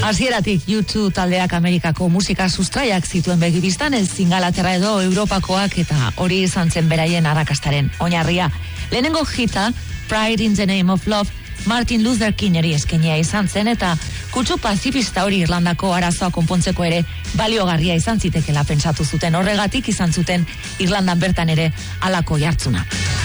Hasieratik U2 taldeak Amerikako musika sustraiak zituen begibistan, ez Ingalaterra edo Europakoak, eta hori izan zen beraien arrakastaren oinarria. Lehenengo hita, Pride in the Name of Love, Martin Luther Kingeri eskenia izan zen, eta kutsu pazifista hori Irlandako arazoa konpontzeko ere baliogarria izan zitekela pentsatu zuten. Horregatik izan zuten Irlandan bertan ere halako jartzuna.